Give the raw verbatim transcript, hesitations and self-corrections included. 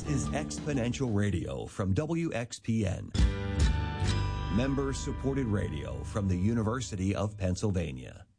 This is Exponential Radio from W X P N. Member-supported radio from the University of Pennsylvania.